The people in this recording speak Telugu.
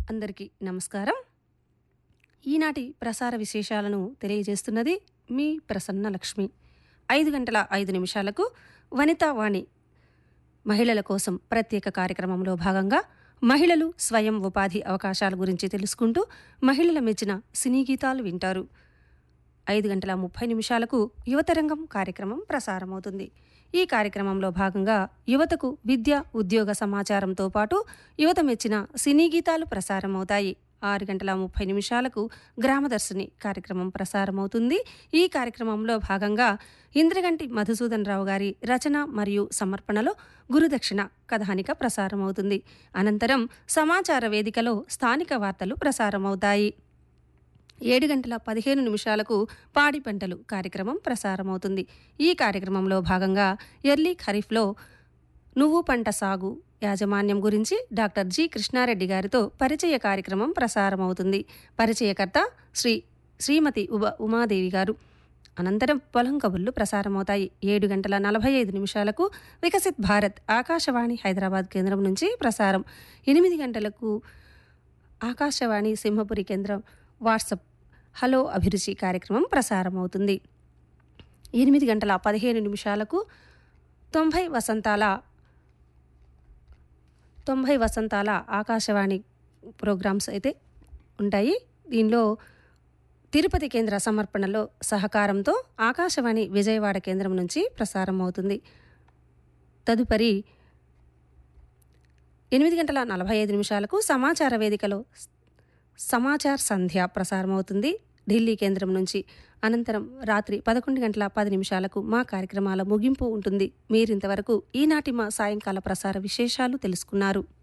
అందరికీ నమస్కారం. ఈనాటి ప్రసార విశేషాలను తెలియజేస్తున్నది మీ ప్రసన్న లక్ష్మి. 5:05 వనితావాణి మహిళల కోసం ప్రత్యేక కార్యక్రమంలో భాగంగా మహిళలు స్వయం ఉపాధి అవకాశాల గురించి తెలుసుకుంటూ మహిళల మెచ్చిన సినీ గీతాలు వింటారు. 5:30 యువతరంగం కార్యక్రమం ప్రసారమవుతుంది. ఈ కార్యక్రమంలో భాగంగా యువతకు విద్య, ఉద్యోగ సమాచారంతో పాటు యువత మెచ్చిన సినీ గీతాలు ప్రసారమవుతాయి. 6:30 గ్రామదర్శిని కార్యక్రమం ప్రసారమవుతుంది. ఈ కార్యక్రమంలో భాగంగా ఇంద్రగంటి మధుసూదన్ రావు గారి రచన మరియు సమర్పణలో గురుదక్షిణ కథానిక ప్రసారమవుతుంది. అనంతరం సమాచార వేదికలో స్థానిక వార్తలు ప్రసారమవుతాయి. 7:15 పాడి పంటలు కార్యక్రమం ప్రసారమవుతుంది. ఈ కార్యక్రమంలో భాగంగా ఎర్లీ ఖరీఫ్లో నువ్వు పంట సాగు యాజమాన్యం గురించి డాక్టర్ జి కృష్ణారెడ్డి గారితో పరిచయ కార్యక్రమం ప్రసారమవుతుంది. పరిచయకర్త శ్రీమతి ఉమాదేవి గారు. అనంతరం పొలం కబుర్లు ప్రసారమవుతాయి. 7:45 వికసిత్ భారత్ ఆకాశవాణి హైదరాబాద్ కేంద్రం నుంచి ప్రసారం. 8 గంటలకు ఆకాశవాణి సింహపురి కేంద్రం వాట్సాప్ హలో అభిరుచి కార్యక్రమం ప్రసారమవుతుంది. 8:15 90 వసంతాల ఆకాశవాణి ప్రోగ్రామ్స్ అయితే ఉంటాయి. దీనిలో తిరుపతి కేంద్ర సమర్పణలో సహకారంతో ఆకాశవాణి విజయవాడ కేంద్రం నుంచి ప్రసారం అవుతుంది. తదుపరి 8:45 సమాచార వేదికలో సమాచార్ సంధ్య ప్రసారమవుతుంది ఢిల్లీ కేంద్రం నుంచి. అనంతరం రాత్రి 11:10 మా కార్యక్రమాల ముగింపు ఉంటుంది. మీరింతవరకు ఈనాటి మా సాయంకాల ప్రసార విశేషాలు తెలుసుకున్నారు.